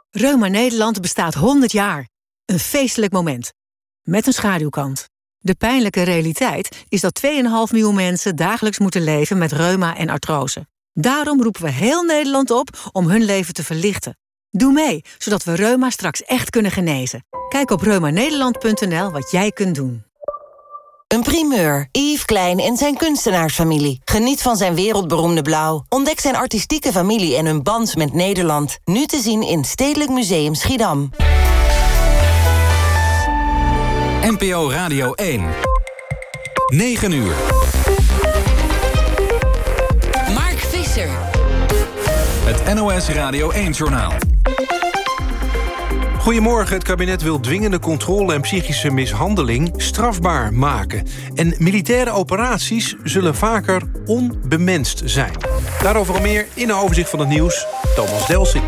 Reuma Nederland bestaat 100 jaar. Een feestelijk moment. Met een schaduwkant. De pijnlijke realiteit is dat 2,5 miljoen mensen dagelijks moeten leven met reuma en artrose. Daarom roepen we heel Nederland op om hun leven te verlichten. Doe mee, zodat we reuma straks echt kunnen genezen. Kijk op reumanederland.nl wat jij kunt doen. Een primeur. Yves Klein en zijn kunstenaarsfamilie. Geniet van zijn wereldberoemde blauw. Ontdek zijn artistieke familie en hun band met Nederland. Nu te zien in Stedelijk Museum Schiedam. NPO Radio 1. 9 uur. Mark Visser. Het NOS Radio 1-journaal. Goedemorgen, het kabinet wil dwingende controle en psychische mishandeling strafbaar maken. En militaire operaties zullen vaker onbemenst zijn. Daarover al meer in een overzicht van het nieuws. Thomas Delsing.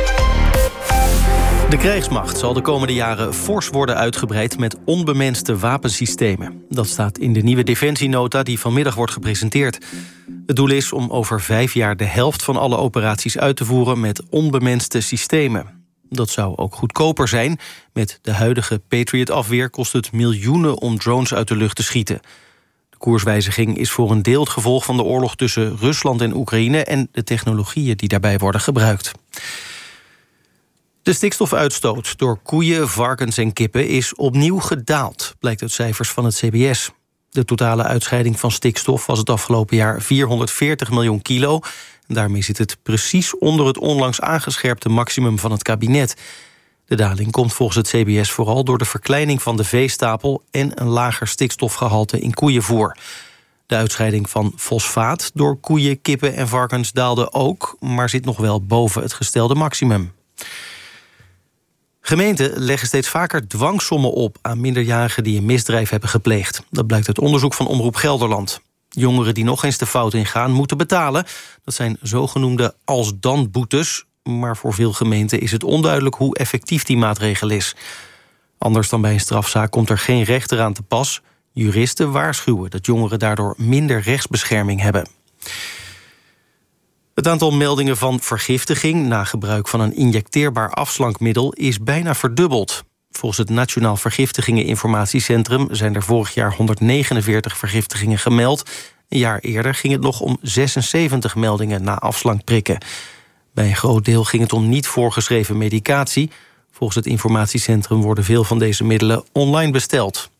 De krijgsmacht zal de komende jaren fors worden uitgebreid met onbemenste wapensystemen. Dat staat in de nieuwe defensienota die vanmiddag wordt gepresenteerd. Het doel is om over 5 jaar de helft van alle operaties uit te voeren met onbemenste systemen. Dat zou ook goedkoper zijn. Met de huidige Patriot-afweer kost het miljoenen om drones uit de lucht te schieten. De koerswijziging is voor een deel het gevolg van de oorlog tussen Rusland en Oekraïne en de technologieën die daarbij worden gebruikt. De stikstofuitstoot door koeien, varkens en kippen is opnieuw gedaald, blijkt uit cijfers van het CBS. De totale uitscheiding van stikstof was het afgelopen jaar 440 miljoen kilo. Daarmee zit het precies onder het onlangs aangescherpte maximum van het kabinet. De daling komt volgens het CBS vooral door de verkleining van de veestapel en een lager stikstofgehalte in koeienvoer. De uitscheiding van fosfaat door koeien, kippen en varkens daalde ook, maar zit nog wel boven het gestelde maximum. Gemeenten leggen steeds vaker dwangsommen op aan minderjarigen die een misdrijf hebben gepleegd. Dat blijkt uit onderzoek van Omroep Gelderland. Jongeren die nog eens de fout ingaan moeten betalen. Dat zijn zogenoemde als-dan-boetes. Maar voor veel gemeenten is het onduidelijk hoe effectief die maatregel is. Anders dan bij een strafzaak komt er geen rechter aan te pas. Juristen waarschuwen dat jongeren daardoor minder rechtsbescherming hebben. Het aantal meldingen van vergiftiging na gebruik van een injecteerbaar afslankmiddel is bijna verdubbeld. Volgens het Nationaal Vergiftigingen-Informatiecentrum zijn er vorig jaar 149 vergiftigingen gemeld. Een jaar eerder ging het nog om 76 meldingen na afslankprikken. Bij een groot deel ging het om niet voorgeschreven medicatie. Volgens het informatiecentrum worden veel van deze middelen online besteld.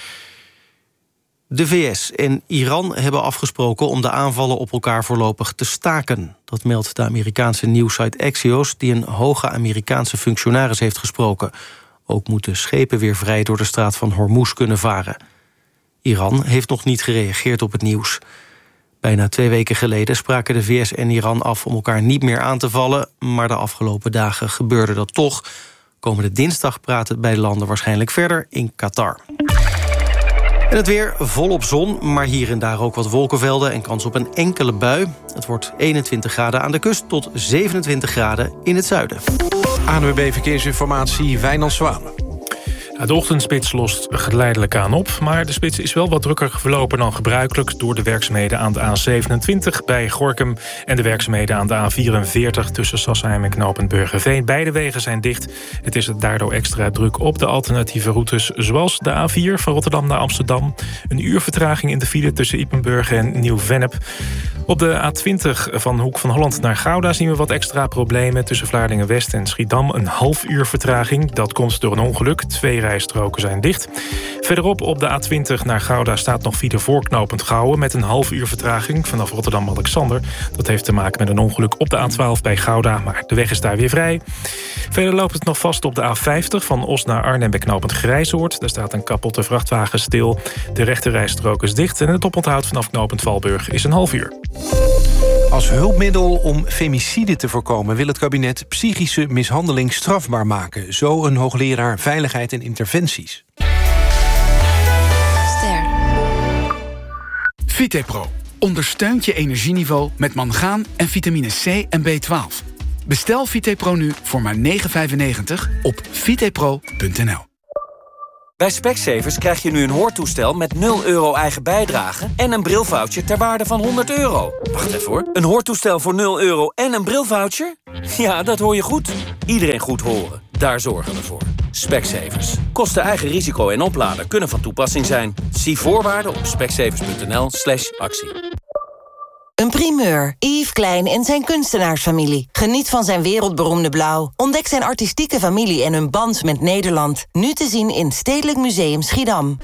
De VS en Iran hebben afgesproken om de aanvallen op elkaar voorlopig te staken. Dat meldt de Amerikaanse nieuwssite Axios, die een hoge Amerikaanse functionaris heeft gesproken. Ook moeten schepen weer vrij door de straat van Hormuz kunnen varen. Iran heeft nog niet gereageerd op het nieuws. Bijna 2 weken geleden spraken de VS en Iran af om elkaar niet meer aan te vallen, maar de afgelopen dagen gebeurde dat toch. Komende dinsdag praten beide landen waarschijnlijk verder in Qatar. En het weer volop zon, maar hier en daar ook wat wolkenvelden en kans op een enkele bui. Het wordt 21 graden aan de kust tot 27 graden in het zuiden. ANWB Verkeersinformatie, Wijnand Zwaan. De ochtendspits lost geleidelijk aan op, maar de spits is wel wat drukker verlopen dan gebruikelijk door de werkzaamheden aan de A27 bij Gorinchem en de werkzaamheden aan de A44 tussen Sassheim en knooppunt Burgerveen. Beide wegen zijn dicht. Het is daardoor extra druk op de alternatieve routes, zoals de A4 van Rotterdam naar Amsterdam. Een uur vertraging in de file tussen Ypenburg en Nieuw-Vennep. Op de A20 van Hoek van Holland naar Gouda zien we wat extra problemen tussen Vlaardingen-West en Schiedam. Een half uur vertraging. Dat komt door een ongeluk. 2 rijstroken zijn dicht. Verderop op de A20 naar Gouda staat nog file voorknopend Gouwen met een half uur vertraging vanaf Rotterdam-Alexander. Dat heeft te maken met een ongeluk op de A12 bij Gouda, maar de weg is daar weer vrij. Verder loopt het nog vast op de A50 van Os naar Arnhem bij knooppunt Grijzoord. Daar staat een kapotte vrachtwagen stil. De rechte rijstrook is dicht en het oponthoud vanaf knooppunt Valburg is een half uur. Als hulpmiddel om femicide te voorkomen wil het kabinet psychische mishandeling strafbaar maken. Zo een hoogleraar Veiligheid en Interventies. Ster. Vitepro ondersteunt je energieniveau met mangaan en vitamine C en B12. Bestel Vitepro nu voor maar €9,95 op vitepro.nl. Bij Specsavers krijg je nu een hoortoestel met 0 euro eigen bijdrage en een brilvoucher ter waarde van €100. Wacht even hoor. Een hoortoestel voor 0 euro en een brilvoucher? Ja, dat hoor je goed. Iedereen goed horen. Daar zorgen we voor. Specsavers. Kosten eigen risico en oplader kunnen van toepassing zijn. Zie voorwaarden op specsavers.nl/actie. Een primeur. Yves Klein en zijn kunstenaarsfamilie. Geniet van zijn wereldberoemde blauw. Ontdek zijn artistieke familie en hun band met Nederland. Nu te zien in Stedelijk Museum Schiedam.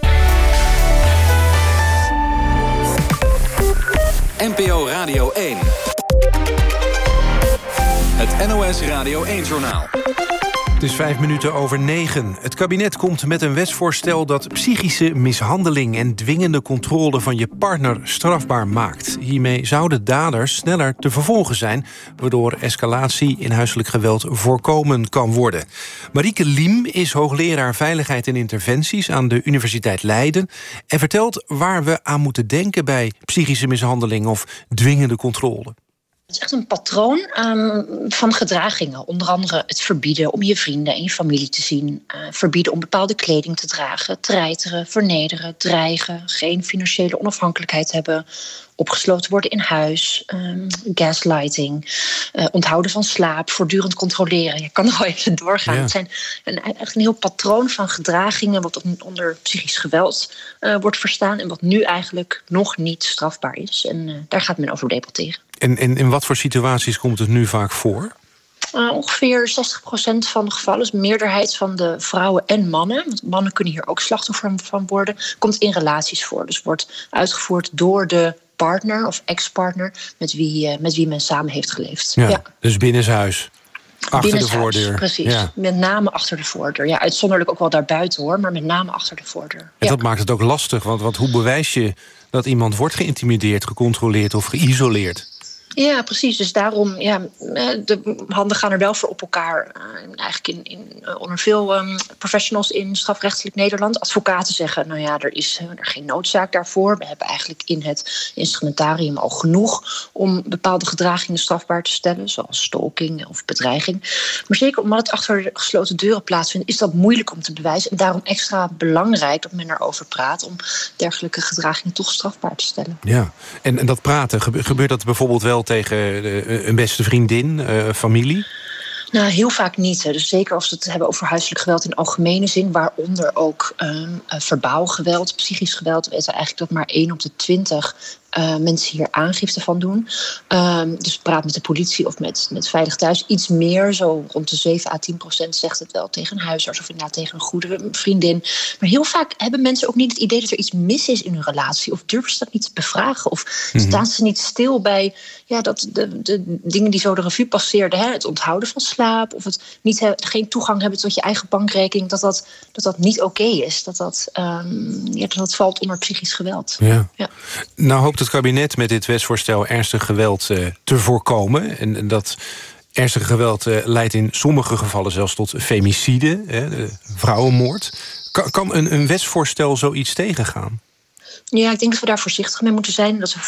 NPO Radio 1. Het NOS Radio 1-journaal. Het is 9:05. Het kabinet komt met een wetsvoorstel dat psychische mishandeling en dwingende controle van je partner strafbaar maakt. Hiermee zouden daders sneller te vervolgen zijn, waardoor escalatie in huiselijk geweld voorkomen kan worden. Marieke Liem is hoogleraar Veiligheid en Interventies aan de Universiteit Leiden en vertelt waar we aan moeten denken bij psychische mishandeling of dwingende controle. Het is echt een patroon van gedragingen. Onder andere het verbieden om je vrienden en je familie te zien. Verbieden om bepaalde kleding te dragen. Treiteren, vernederen, dreigen. Geen financiële onafhankelijkheid hebben. Opgesloten worden in huis. Gaslighting. Onthouden van slaap. Voortdurend controleren. Je kan er al even doorgaan. Ja. Het zijn echt een heel patroon van gedragingen wat onder psychisch geweld wordt verstaan. En wat nu eigenlijk nog niet strafbaar is. En daar gaat men over debatteren. En in wat voor situaties komt het nu vaak voor? Ongeveer 60% van de gevallen, dus meerderheid van de vrouwen en mannen, want mannen kunnen hier ook slachtoffer van worden, komt in relaties voor. Dus wordt uitgevoerd door de partner of ex-partner met wie men samen heeft geleefd. Ja. Dus binnenshuis. Achter de voordeur. Precies, ja. Met name achter de voordeur. Ja, uitzonderlijk ook wel daarbuiten hoor, maar met name achter de voordeur. En dat maakt het ook lastig, want hoe bewijs je dat iemand wordt geïntimideerd, gecontroleerd of geïsoleerd? Ja, precies. Dus daarom, de handen gaan er wel voor op elkaar. Eigenlijk onder veel professionals in strafrechtelijk Nederland. Advocaten zeggen, nou ja, er is geen noodzaak daarvoor. We hebben eigenlijk in het instrumentarium al genoeg om bepaalde gedragingen strafbaar te stellen, zoals stalking of bedreiging. Maar zeker omdat het achter de gesloten deuren plaatsvindt, is dat moeilijk om te bewijzen. En daarom extra belangrijk dat men erover praat om dergelijke gedragingen toch strafbaar te stellen. Ja, en dat praten, gebeurt dat bijvoorbeeld wel tegen een beste vriendin, familie? Nou, heel vaak niet. Dus zeker als we het hebben over huiselijk geweld in algemene zin, waaronder ook verbaal geweld, psychisch geweld, weten we eigenlijk dat maar 1 op de 20 mensen hier aangifte van doen. Dus praat met de politie of met Veilig Thuis. Iets meer, zo rond de 7 à 10% zegt het wel tegen een huisarts of inderdaad tegen een goede vriendin. Maar heel vaak hebben mensen ook niet het idee dat er iets mis is in hun relatie. Of durven ze dat niet te bevragen. Of staan ze niet stil bij dat de dingen die zo de revue passeerden. Het onthouden van slaap. Of het geen toegang hebben tot je eigen bankrekening. Dat niet oké is. Dat valt onder psychisch geweld. Ja. Nou hoopt het kabinet met dit wetsvoorstel ernstig geweld te voorkomen. En dat ernstige geweld leidt in sommige gevallen zelfs tot femicide, vrouwenmoord. Kan een wetsvoorstel zoiets tegengaan? Ja, ik denk dat we daar voorzichtig mee moeten zijn. Dat we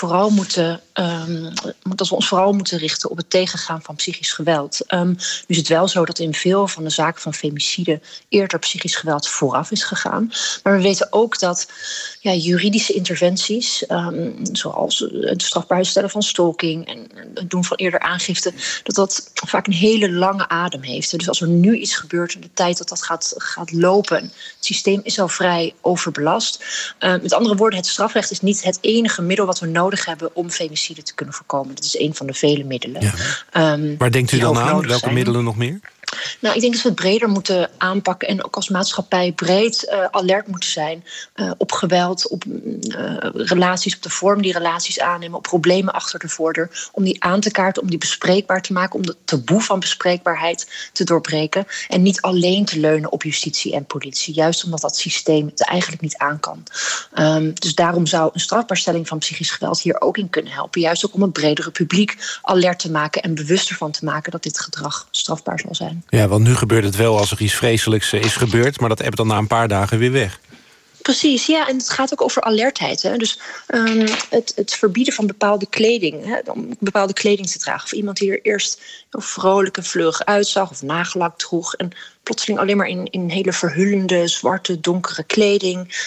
ons vooral moeten richten op het tegengaan van psychisch geweld. Nu is het wel zo dat in veel van de zaken van femicide eerder psychisch geweld vooraf is gegaan. Maar we weten ook dat juridische interventies, zoals het strafbaar stellen van stalking en het doen van eerder aangifte, dat vaak een hele lange adem heeft. Dus als er nu iets gebeurt in de tijd dat gaat lopen, het systeem is al vrij overbelast. Met andere woorden, het strafrecht is niet het enige middel wat we nodig hebben om femicide te kunnen voorkomen. Dat is een van de vele middelen. Ja. Waar denkt u dan aan? Welke middelen nog meer? Nou, ik denk dat we het breder moeten aanpakken en ook als maatschappij breed alert moeten zijn op geweld, op relaties, op de vorm die relaties aannemen, op problemen achter de voordeur, om die aan te kaarten, om die bespreekbaar te maken, om de taboe van bespreekbaarheid te doorbreken en niet alleen te leunen op justitie en politie, juist omdat dat systeem het eigenlijk niet aan kan. Dus daarom zou een strafbaarstelling van psychisch geweld hier ook in kunnen helpen, juist ook om het bredere publiek alert te maken en bewust ervan te maken dat dit gedrag strafbaar zal zijn. Ja, want nu gebeurt het wel als er iets vreselijks is gebeurd, maar dat ebbt dan na een paar dagen weer weg. Precies, ja, en het gaat ook over alertheid. Hè? Dus het verbieden van bepaalde kleding, hè, om bepaalde kleding te dragen. Of iemand die er eerst vrolijk en vlug uitzag of nagellakt droeg en plotseling alleen maar in hele verhullende, zwarte, donkere kleding.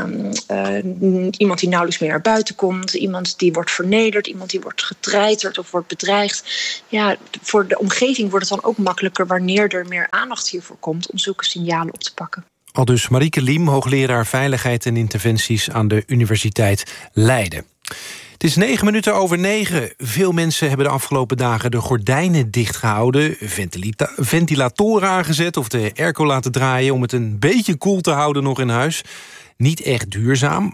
Iemand die nauwelijks meer naar buiten komt. Iemand die wordt vernederd. Iemand die wordt getreiterd of wordt bedreigd. Ja, voor de omgeving wordt het dan ook makkelijker wanneer er meer aandacht hiervoor komt om zulke signalen op te pakken. Aldus Marieke Liem, hoogleraar Veiligheid en Interventies aan de Universiteit Leiden. Het is 9:09. Veel mensen hebben de afgelopen dagen de gordijnen dichtgehouden, ventilatoren aangezet of de airco laten draaien om het een beetje koel te houden nog in huis. Niet echt duurzaam.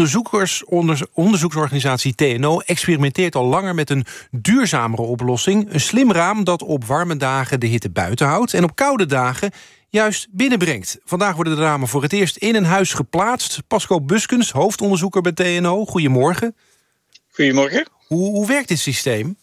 Onderzoeksorganisatie TNO experimenteert al langer met een duurzamere oplossing. Een slim raam dat op warme dagen de hitte buiten houdt en op koude dagen juist binnenbrengt. Vandaag worden de ramen voor het eerst in een huis geplaatst. Pascal Buskens, hoofdonderzoeker bij TNO. Goedemorgen. Goedemorgen. Hoe werkt dit systeem?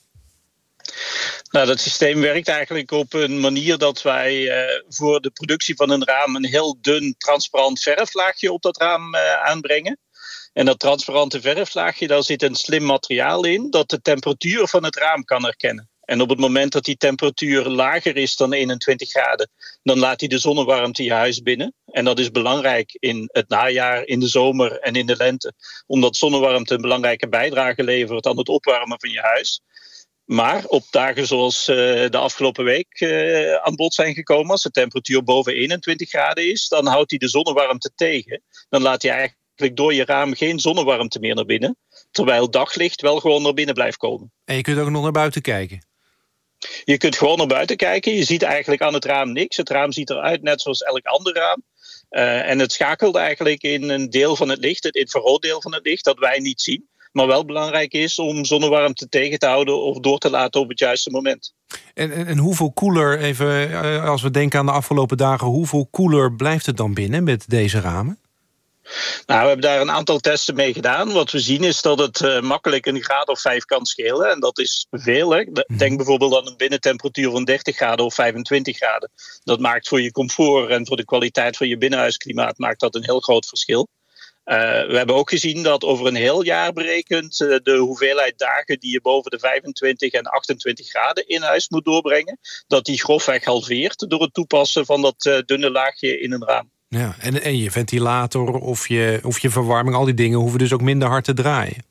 Nou, dat systeem werkt eigenlijk op een manier dat wij voor de productie van een raam een heel dun, transparant verflaagje op dat raam aanbrengen. En dat transparante verflaagje, daar zit een slim materiaal in dat de temperatuur van het raam kan herkennen. En op het moment dat die temperatuur lager is dan 21 graden, dan laat hij de zonnewarmte je huis binnen. En dat is belangrijk in het najaar, in de zomer en in de lente. Omdat zonnewarmte een belangrijke bijdrage levert aan het opwarmen van je huis. Maar op dagen zoals de afgelopen week aan bod zijn gekomen, als de temperatuur boven 21 graden is, dan houdt hij de zonnewarmte tegen. Dan laat hij eigenlijk door je raam geen zonnewarmte meer naar binnen. Terwijl daglicht wel gewoon naar binnen blijft komen. En je kunt ook nog naar buiten kijken. Je kunt gewoon naar buiten kijken. Je ziet eigenlijk aan het raam niks. Het raam ziet eruit net zoals elk ander raam. En het schakelt eigenlijk in een deel van het licht, het infraroodeel van het licht, dat wij niet zien. Maar wel belangrijk is om zonnewarmte tegen te houden of door te laten op het juiste moment. En hoeveel koeler, even als we denken aan de afgelopen dagen, hoeveel koeler blijft het dan binnen met deze ramen? Nou, we hebben daar een aantal testen mee gedaan. Wat we zien is dat het makkelijk een graad of 5 kan schelen. En dat is veel. Hè? Denk bijvoorbeeld aan een binnentemperatuur van 30 graden of 25 graden. Dat maakt voor je comfort en voor de kwaliteit van je binnenhuisklimaat maakt dat een heel groot verschil. We hebben ook gezien dat over een heel jaar berekend de hoeveelheid dagen die je boven de 25 en 28 graden in huis moet doorbrengen, dat die grofweg halveert door het toepassen van dat dunne laagje in een raam. Ja, en je ventilator of je verwarming, al die dingen hoeven dus ook minder hard te draaien.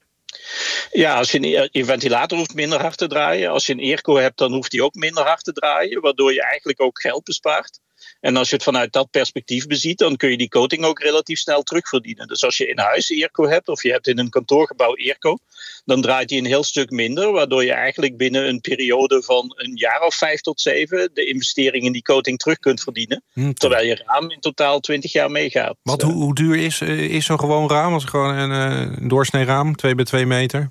Ja, als je ventilator hoeft minder hard te draaien. Als je een airco hebt, dan hoeft die ook minder hard te draaien, waardoor je eigenlijk ook geld bespaart. En als je het vanuit dat perspectief beziet, dan kun je die coating ook relatief snel terugverdienen. Dus als je in huis airco hebt of je hebt in een kantoorgebouw airco, dan draait die een heel stuk minder, waardoor je eigenlijk binnen een periode van een jaar of 5 tot 7 de investering in die coating terug kunt verdienen. Terwijl je raam in totaal 20 jaar meegaat. Wat, hoe duur is zo'n gewoon raam? Als gewoon een doorsnee raam, 2 bij 2 meter?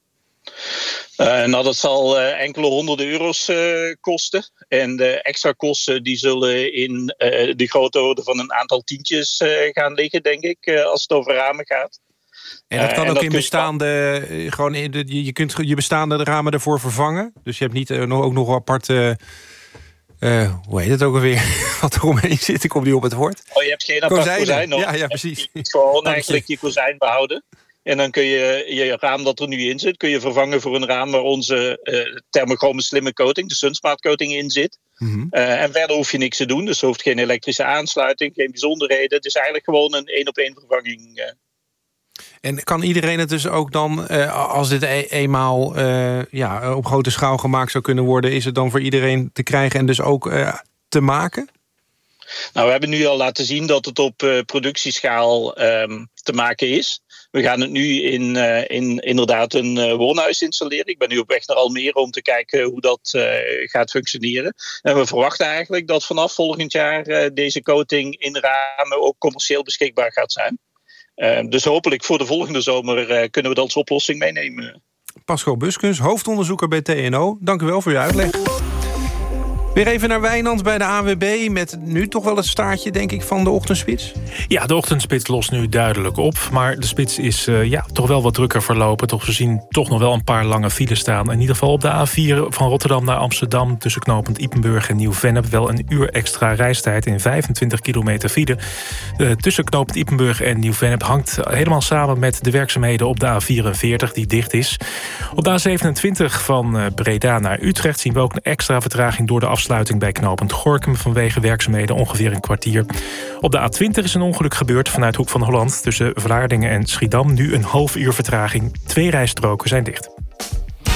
Nou, dat zal enkele honderden euro's kosten. En de extra kosten die zullen in de grootorde van een aantal tientjes gaan liggen, denk ik, als het over ramen gaat. En dat kan ook in bestaande, je kunt je bestaande ramen ervoor vervangen. Dus je hebt niet ook nog aparte, hoe heet het ook alweer, wat er omheen zit, ik kom niet op het woord. Oh, je hebt geen apart kozijn nog. Ja, precies. Je kunt gewoon eigenlijk je kozijn behouden. En dan kun je je raam dat er nu in zit, kun je vervangen voor een raam waar onze thermochrome slimme coating, de Sunsmart coating, in zit. Mm-hmm. En verder hoef je niks te doen, dus er hoeft geen elektrische aansluiting, geen bijzonderheden. Het is eigenlijk gewoon een 1-op-1 vervanging. En kan iedereen het dus ook dan, als dit eenmaal op grote schaal gemaakt zou kunnen worden, is het dan voor iedereen te krijgen en dus ook te maken? Nou, we hebben nu al laten zien dat het op productieschaal te maken is. We gaan het nu in inderdaad een woonhuis installeren. Ik ben nu op weg naar Almere om te kijken hoe dat gaat functioneren. En we verwachten eigenlijk dat vanaf volgend jaar deze coating in ramen ook commercieel beschikbaar gaat zijn. Dus hopelijk voor de volgende zomer kunnen we dat als oplossing meenemen. Pascal Buskens, hoofdonderzoeker bij TNO. Dank u wel voor uw uitleg. Weer even naar Wijnand bij de ANWB... met nu toch wel het staartje, denk ik, van de ochtendspits. Ja, de ochtendspits lost nu duidelijk op. Maar de spits is toch wel wat drukker verlopen. Toch, we zien toch nog wel een paar lange files staan. In ieder geval op de A4 van Rotterdam naar Amsterdam... tussen knooppunt Ypenburg en Nieuw-Vennep... wel een uur extra reistijd in 25 kilometer file. Tussen knooppunt Ypenburg en Nieuw-Vennep... hangt helemaal samen met de werkzaamheden op de A44 die dicht is. Op de A27 van Breda naar Utrecht... zien we ook een extra vertraging door de afsluiting bij knooppunt Gorinchem vanwege werkzaamheden ongeveer een kwartier. Op de A20 is een ongeluk gebeurd vanuit Hoek van Holland tussen Vlaardingen en Schiedam. Nu een half uur vertraging. 2 rijstroken zijn dicht.